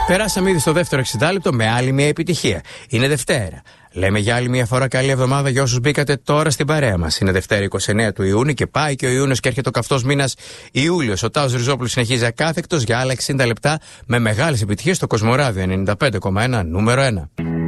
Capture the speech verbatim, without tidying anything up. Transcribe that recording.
Περάσαμε ήδη στο δεύτερο εξήντα λεπτό με άλλη μια επιτυχία. Είναι Δευτέρα. Λέμε για άλλη μια φορά καλή εβδομάδα για όσους μπήκατε τώρα στην παρέα μας. Είναι Δευτέρα εικοστή ενάτη του Ιούνιου και πάει και ο Ιούνιος και έρχεται ο καυτός μήνας Ιούλιος. Ο Τάος Ριζόπουλος συνεχίζει ακάθεκτος για άλλα εξήντα λεπτά με μεγάλες επιτυχίες στο Κοσμοράδιο ενενήντα πέντε κόμμα ένα νούμερο ένα.